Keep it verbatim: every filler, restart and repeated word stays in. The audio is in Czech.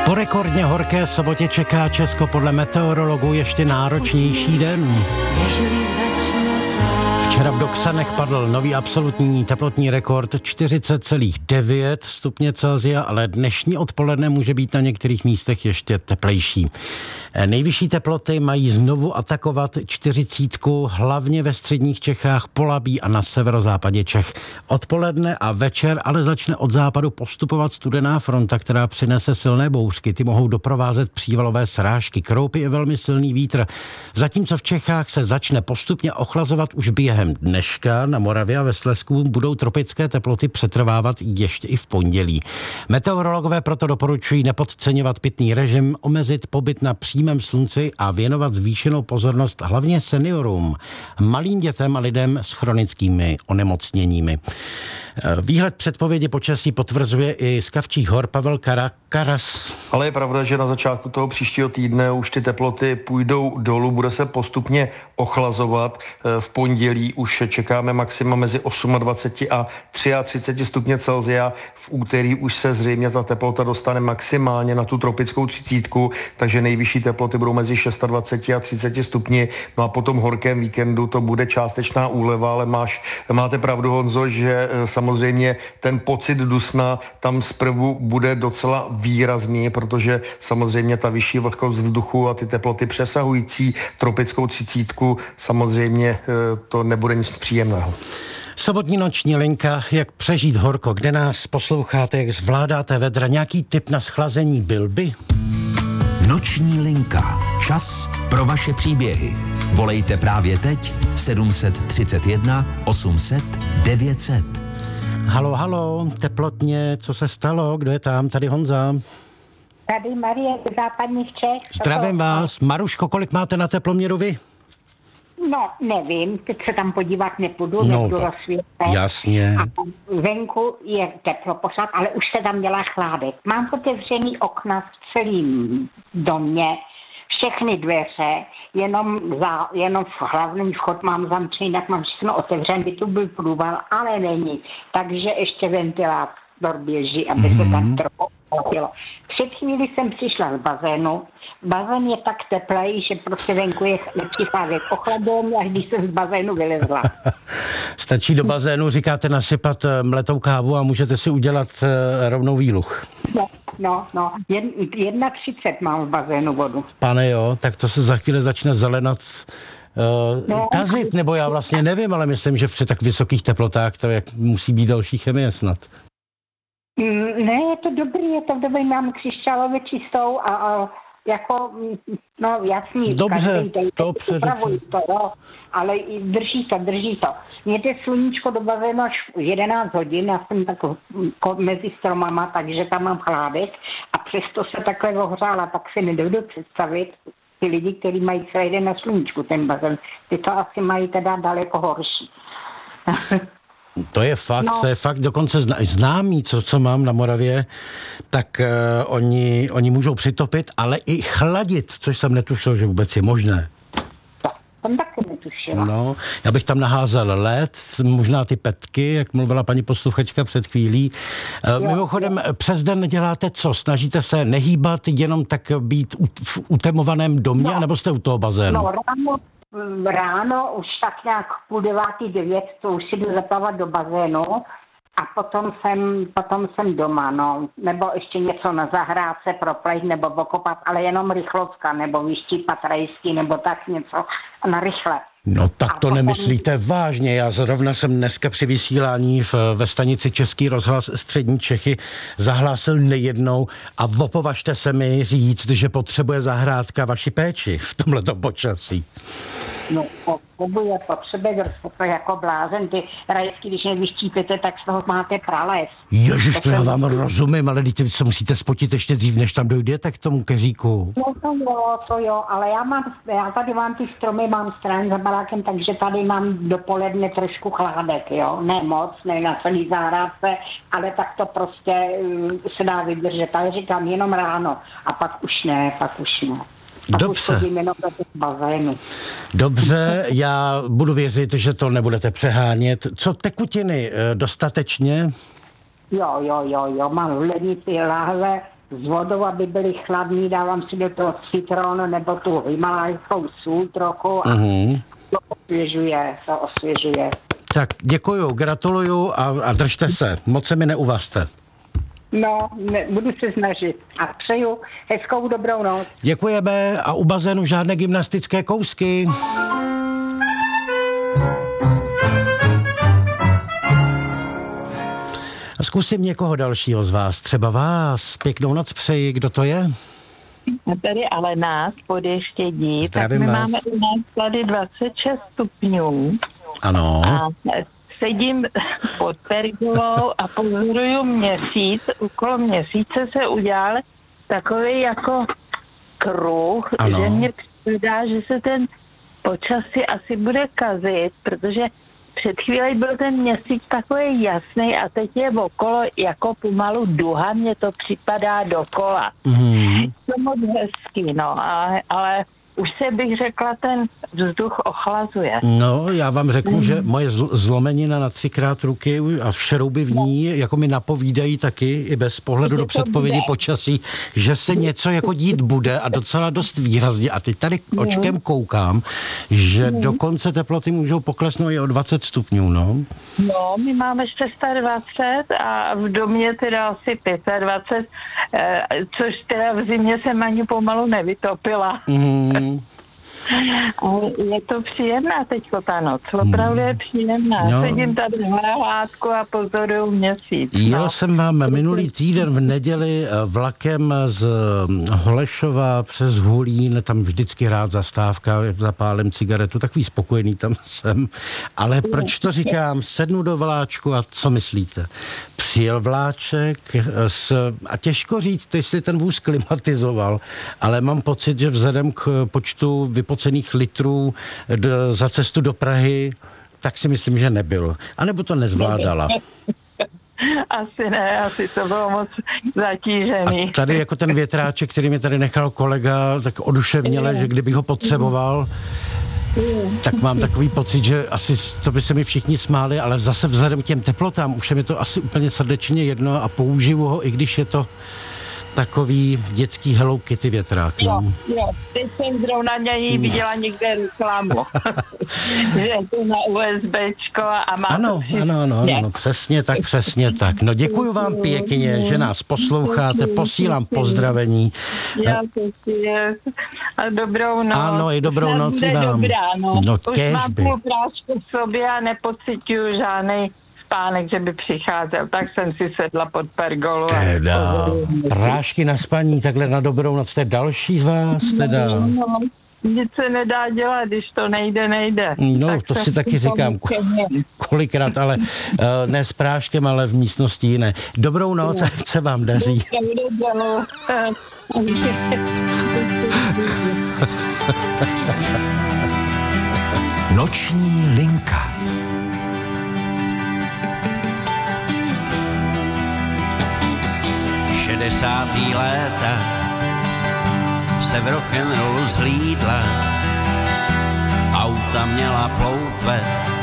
Po rekordně horké sobotě čeká Česko podle meteorologů ještě náročnější den. Včera v Doksanech padl nový absolutní teplotní rekord čtyřicet celá devět stupně Celsia, ale dnešní odpoledne může být na některých místech ještě teplejší. Nejvyšší teploty mají znovu atakovat čtyřicítku, hlavně ve středních Čechách, Polabí a na severozápadě Čech. Odpoledne a večer ale začne od západu postupovat studená fronta, která přinese silné bouřky. Ty mohou doprovázet přívalové srážky, kroupy i velmi silný vítr. Zatímco v Čechách se začne postupně ochlazovat už během dneška, na Moravě a ve Slezsku budou tropické teploty přetrvávat ještě i v pondělí. Meteorologové proto doporučují nepodceňovat pitný režim, omezit pobyt na přímém slunci a věnovat zvýšenou pozornost hlavně seniorům, malým dětem a lidem s chronickými onemocněními. Výhled předpovědi počasí potvrzuje i z Kavčích hor Pavel Kara, Karas. Ale je pravda, že na začátku toho příštího týdne už ty teploty půjdou dolů, bude se postupně ochlazovat. V pondělí už čekáme maxima mezi dvacet osm a třicet tři stupně Celsia. V úterý už se zřejmě ta teplota dostane maximálně na tu tropickou třicítku, takže nejvyšší teploty budou mezi dvacet šest a třicet stupni. No a potom horkém víkendu to bude částečná úleva, ale máš, máte pravdu, Honzo, že samozřejmě ten pocit dusna tam zprvu bude docela výrazný, protože samozřejmě ta vyšší vlhkost vzduchu a ty teploty přesahující tropickou třicítku, samozřejmě to nebude nic příjemného. Sobotní noční linka, jak přežít horko, kde nás posloucháte, jak zvládáte vedra, nějaký tip na schlazení byl by? Noční linka. Čas pro vaše příběhy. Volejte právě teď sedm set třicet jedna osm set devět set. Halo, halo, teplotně, co se stalo? Kdo je tam? Tady Honza. Tady Marie z západních Čech. Zdravím vás. Maruško, kolik máte na teploměru vy? No, nevím, teď se tam podívat nepůjdu, no, nebudu rozsvítit. Jasně. A venku je teplo pořád, ale už se tam dělá chládek. Mám otevřený okna v celém domě, všechny dveře, jenom, za, jenom v hlavní vchod mám zamčený, jinak mám všechno otevřený, by tu byl průval, ale není. Takže ještě ventilátor běží, aby mm-hmm. se tam trochu ochladilo. Před chvíli jsem přišla z bazénu. Bazén je tak teplej, že prostě venku je nepřicházet ochladění, až když jsem z bazénu vylezla. Stačí do bazénu, říkáte, nasypat mletou kávu a můžete si udělat rovnou výluch. No, no, no. jedna třicet mám v bazénu vodu. Pane jo, tak to se za chvíli začne zelenat uh, no, kazit, nebo já vlastně nevím, ale myslím, že při tak vysokých teplotách to jak musí být další chemie snad. Ne, je to dobrý, je to dobrý, mám křišťálově čistou a, a jako, no jasný, dobře, to především. To, jo, ale drží to, drží to. Mějte sluníčko do bazénu až jedenáct hodin, já jsem tak mezi stromama, takže tam mám chládek a přesto se takhle ohřála, tak si nedovedu představit ty lidi, kteří mají celý den na sluníčku ten bazén. Ty to asi mají teda daleko horší. To je fakt, no. to je fakt dokonce známý, co, co mám na Moravě, tak uh, oni, oni můžou přitopit, ale i chladit, což jsem netušil, že vůbec je možné. To jsem taky netušila. No, já bych tam naházel led, možná ty petky, jak mluvila paní posluchačka před chvílí. Uh, jo, mimochodem, jo. Přes den děláte co? Snažíte se nehýbat, jenom tak být u, v utemovaném domě, no. nebo jste u toho bazénu? No, ráno. Ráno už tak nějak půl devátý, devět, to už si jdu zaplavat do bazénu a potom jsem, potom jsem doma, no. Nebo ještě něco na zahrádce proplejt nebo okopat, ale jenom rychlovka, nebo vyštípat rajsky, nebo tak něco na rychle. No tak to potom nemyslíte vážně. Já zrovna jsem dneska při vysílání v, ve stanici Český rozhlas Střední Čechy zahlásil nejednou a opovažte se mi říct, že potřebuje zahrádka vaši péči v tomhleto počasí. No, potřebuje, potřebuje, to jako blázen. Ty rajsky, když nevyštípete, tak z toho máte prales. Ježiš, to já vám rozumím, ale teď se musíte spotit ještě dřív, než tam dojdete k tomu keříku. No to jo, to jo, ale já mám, já tady mám ty stromy, mám stran za barákem, takže tady mám dopoledne trošku chládek, jo. Ne moc, ne na celý zahrádce, ale tak to prostě um, se dá vydržet. Ale říkám jenom ráno a pak už ne, pak už ne. Dobře. Dobře, já budu věřit, že to nebudete přehánět. Co tekutiny? Dostatečně? Jo, jo, jo, jo, mám v lednici lahve, s vodou, aby byly chladný, dávám si do toho citron nebo tu himalajskou sůl trochu a uh-huh. to osvěžuje, to osvěžuje. Tak děkuju, gratuluju a, a držte se, moc se mi neuvažte. No, ne, budu se snažit a přeju hezkou dobrou noc. Děkujeme a u bazénu žádné gymnastické kousky. Zkusím někoho dalšího z vás, třeba vás. Pěknou noc přeji, kdo to je? Tady ale nás pod Ještědí, Zdravím tak my vás. máme u nás tady dvacet šest stupňů. Ano. A sedím pod pergolou a pozoruju měsíc. Okolo měsíce se udělal takový jako kruh, ano. že mě připadá, že se ten počasí asi bude kazit, protože před chvílí byl ten měsíc takový jasný a teď je okolo jako pomalu duha, mně to připadá dokola. Mm. To moc hezký, no, ale, ale už se bych řekla, ten vzduch ochlazuje. No, já vám řeknu, mm. že moje zl- zlomenina na třikrát ruky a šrouby v ní, jako mi napovídají taky, i bez pohledu do předpovědi počasí, že se něco jako dít bude a docela dost výrazně. A teď tady očkem koukám, že mm. dokonce teploty můžou poklesnout i o dvacet stupňů, no. No, my máme dvacet šest a v domě teda asi dvacet pět, což teda v zimě jsem ani pomalu nevytopila. Mm. Ale je to příjemná teďko ta noc, opravdu je příjemná. No. Sedím tady na hládku a pozoruju měsíc. Jel no. jsem vám minulý týden v neděli vlakem z Holešova přes Hulín, tam vždycky rád zastávka, zapálím cigaretu, takový spokojený tam jsem. Ale proč to říkám? Sednu do vláčku a co myslíte? Přijel vláček s, a těžko říct, jestli ten vůz klimatizoval, ale mám pocit, že vzhledem k počtu vypocených litrů do, za cestu do Prahy, tak si myslím, že nebyl. A nebo to nezvládala. Asi ne, asi to bylo moc zatížený. A tady jako ten větráček, který mi tady nechal kolega, tak oduševněle, že kdybych ho potřeboval, tak mám takový pocit, že asi to by se mi všichni smáli, ale zase vzhledem k těm teplotám už je mi to asi úplně srdečně jedno a použiju ho, i když je to takový dětský Hello Kitty větrák. Jo, jo, teď jsem zrovna něj viděla někde reklamu, že je to na USBčko a má ano, to ano, ano, ano, ano, přesně tak, přesně tak. No děkuju vám pěkně, že nás posloucháte, posílám pozdravení. Já to je. A dobrou noc. Ano, i dobrou noc i vám. Dobrá, no. No, už mám půl prášku v sobě a nepocituju žádnej spánek, že by přicházel, tak jsem si sedla pod pergolu. Teda, prášky na spaní, takhle na dobrou noc, to je další z vás, teda. No, no, nic se nedá dělat, když to nejde, nejde. No, tak to si taky říkám kolikrát, ale uh, ne s práškem, ale v místnosti jiné. Dobrou noc, ať se vám daří. Noční linka. šedesátý léta se v rock'n'rollu zhlídla, auta měla ploutve